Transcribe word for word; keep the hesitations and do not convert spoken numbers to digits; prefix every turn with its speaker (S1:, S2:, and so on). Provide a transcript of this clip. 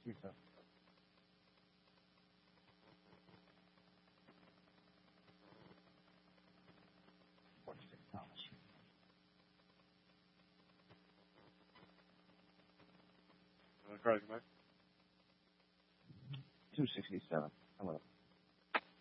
S1: sixty-seven. Forty-six dollars.
S2: Uh, Craig, mate.
S1: Two sixty-seven. Hello.